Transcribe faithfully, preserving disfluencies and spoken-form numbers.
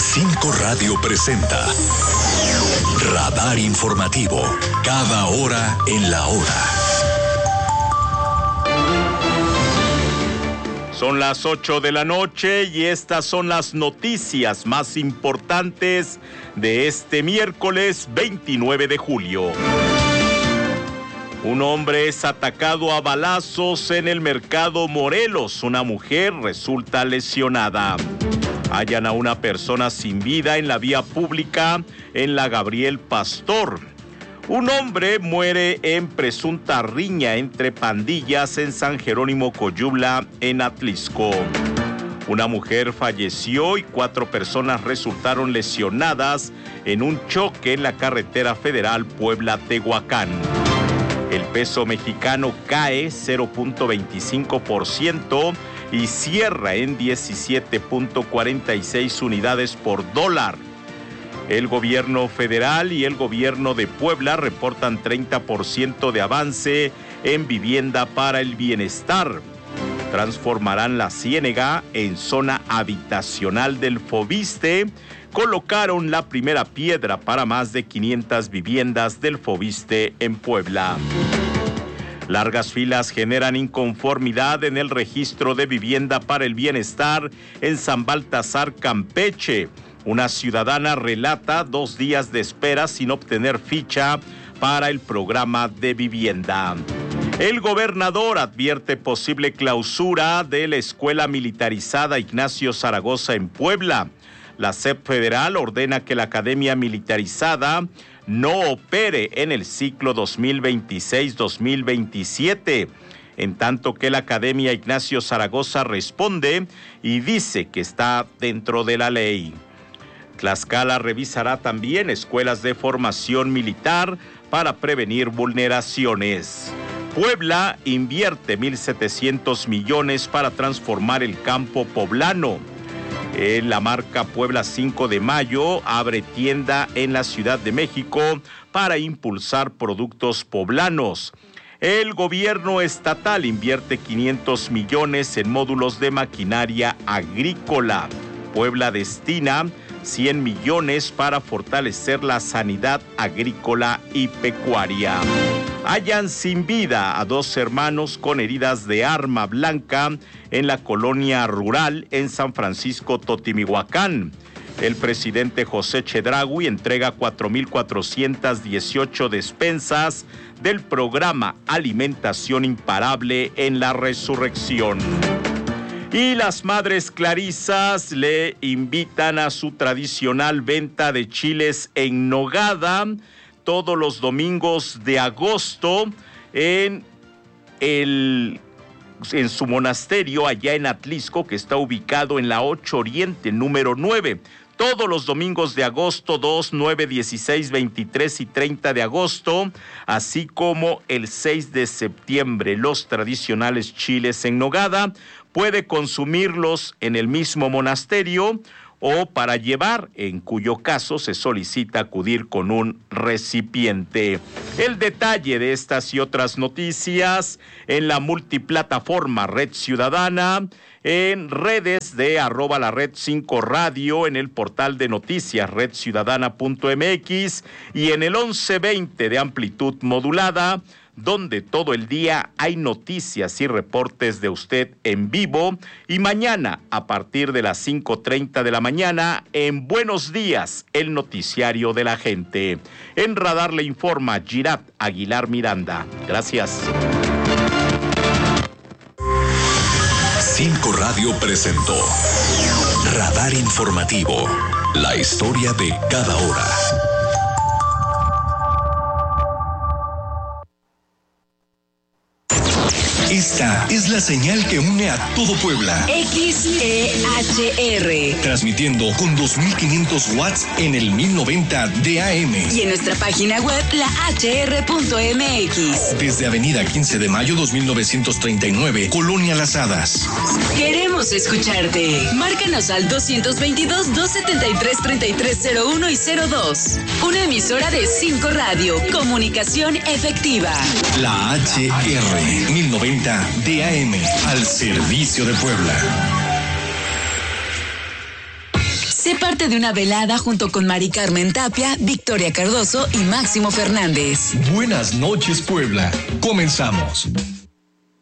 Cinco Radio presenta Radar Informativo, cada hora en la hora. Son las ocho de la noche y estas son las noticias más importantes de este miércoles veintinueve de julio. Un hombre es atacado a balazos en el mercado Morelos. Una mujer resulta lesionada. Hallan a una persona sin vida en la vía pública en la Gabriel Pastor. Un hombre muere en presunta riña entre pandillas en San Jerónimo Coyula, en Atlisco. Una mujer falleció y cuatro personas resultaron lesionadas en un choque en la carretera federal Puebla-Tehuacán. El peso mexicano cae cero punto veinticinco por ciento y cierra en diecisiete punto cuarenta y seis unidades por dólar. El gobierno federal y el gobierno de Puebla reportan treinta por ciento de avance en vivienda para el bienestar. Transformarán la Ciénega en zona habitacional del Foviste. Colocaron la primera piedra para más de quinientas viviendas del Foviste en Puebla. Largas filas generan inconformidad en el registro de vivienda para el bienestar en San Baltasar, Campeche. Una ciudadana relata dos días de espera sin obtener ficha para el programa de vivienda. El gobernador advierte posible clausura de la Escuela Militarizada Ignacio Zaragoza en Puebla. La S E P federal ordena que la Academia Militarizada no opere en el ciclo dos mil veintiséis dos mil veintisiete, en tanto que la Academia Ignacio Zaragoza responde y dice que está dentro de la ley. Tlaxcala revisará también escuelas de formación militar para prevenir vulneraciones. Puebla invierte mil setecientos millones para transformar el campo poblano. La marca Puebla cinco de mayo abre tienda en la Ciudad de México para impulsar productos poblanos. El gobierno estatal invierte quinientos millones en módulos de maquinaria agrícola. Puebla destina cien millones para fortalecer la sanidad agrícola y pecuaria. Hallan sin vida a dos hermanos con heridas de arma blanca en la colonia rural en San Francisco, Totimihuacán. El presidente José Chedraui entrega cuatro mil cuatrocientas dieciocho despensas del programa Alimentación Imparable en la Resurrección. Y las madres clarisas le invitan a su tradicional venta de chiles en nogada todos los domingos de agosto en el en su monasterio allá en Atlisco, que está ubicado en la ocho Oriente, número nueve. Todos los domingos de agosto, dos, nueve, dieciséis, veintitrés y treinta de agosto, así como el seis de septiembre, los tradicionales chiles en nogada. Puede consumirlos en el mismo monasterio o para llevar, en cuyo caso se solicita acudir con un recipiente. El detalle de estas y otras noticias en la multiplataforma Red Ciudadana, en redes de arroba la red cinco radio, en el portal de noticias red ciudadana punto m x y en el once veinte de amplitud modulada, donde todo el día hay noticias y reportes de usted en vivo, y mañana a partir de las cinco treinta de la mañana en Buenos Días, el noticiario de la gente. En Radar le informa Girat Aguilar Miranda. Gracias. Cinco Radio presentó Radar Informativo, la historia de cada hora. Esta es la señal que une a todo Puebla. X E H R. Transmitiendo con dos mil quinientos watts en el mil noventa de A M. Y en nuestra página web, la h r punto m x. Desde Avenida quince de mayo dos mil novecientos treinta y nueve, Colonia Las Hadas. Queremos escucharte. Márcanos al doscientos veintidós, doscientos setenta y tres, treinta y tres cero uno y cero dos. Una emisora de Cinco Radio. Comunicación efectiva. La H R mil noventa de A M, al servicio de Puebla. Sé parte de una velada junto con Mari Carmen Tapia, Victoria Cardoso y Máximo Fernández. Buenas noches, Puebla. Comenzamos.